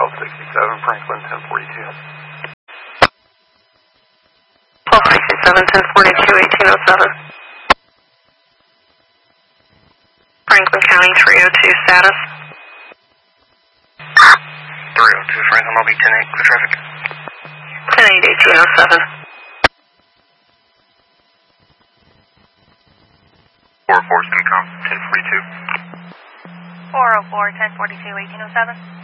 1267 Franklin 1042. 1267 1042 1807. Franklin County 302 status. 302 Franklin, I'll be 10-8, clear traffic. 10-8 1807. 404 Simcom 1042. 404 1042 1807.